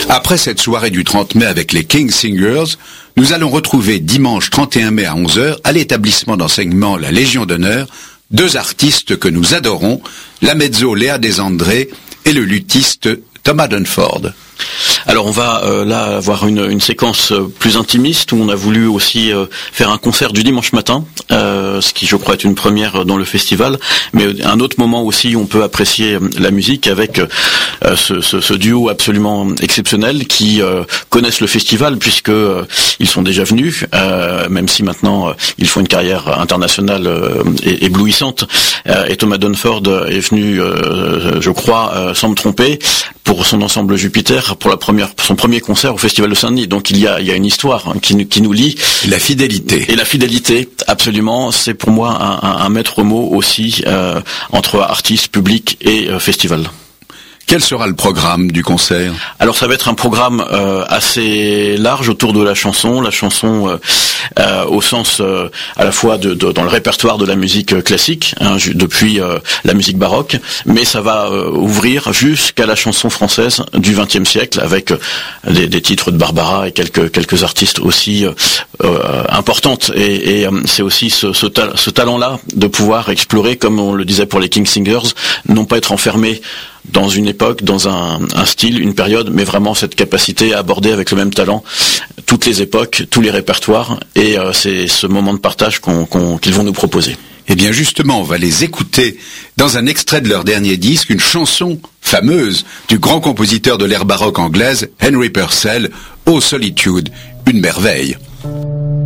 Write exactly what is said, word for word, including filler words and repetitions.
Après cette soirée du trente mai avec les King Singers, nous allons retrouver dimanche trente et un mai à onze heures à l'établissement d'enseignement La Légion d'honneur deux artistes que nous adorons, la mezzo Léa Desandré et le luthiste Thomas Dunford. Alors on va euh, là avoir une, une séquence euh, plus intimiste où on a voulu aussi euh, faire un concert du dimanche matin, euh, ce qui je crois est une première dans le festival, mais un autre moment aussi où on peut apprécier la musique avec euh, ce, ce, ce duo absolument exceptionnel qui euh, connaissent le festival puisque euh, ils sont déjà venus, euh, même si maintenant euh, ils font une carrière internationale euh, et, éblouissante. Euh, et Thomas Dunford est venu, euh, je crois, euh, sans me tromper, pour son ensemble Jupiter, pour la première, pour son premier concert au Festival de Saint-Denis. Donc il y a, il y a une histoire hein, qui, qui nous lie. La fidélité. Et la fidélité, absolument, c'est pour moi un, un, un maître mot aussi euh, entre artistes, public et euh, festival. Quel sera le programme du concert ? Alors ça va être un programme euh, assez large autour de la chanson, la chanson euh, euh, au sens euh, à la fois de, de, dans le répertoire de la musique classique, hein, depuis euh, la musique baroque, mais ça va euh, ouvrir jusqu'à la chanson française du vingtième siècle avec euh, des, des titres de Barbara et quelques quelques artistes aussi euh, euh, importantes. Et, et euh, c'est aussi ce, ce, ta- ce talent-là de pouvoir explorer, comme on le disait pour les King Singers, non pas être enfermé dans une époque, dans un, un style, une période, mais vraiment cette capacité à aborder avec le même talent toutes les époques, tous les répertoires, et euh, c'est ce moment de partage qu'on, qu'on, qu'ils vont nous proposer. Eh bien justement, on va les écouter dans un extrait de leur dernier disque, une chanson fameuse du grand compositeur de l'ère baroque anglaise, Henry Purcell, Oh Solitude, une merveille.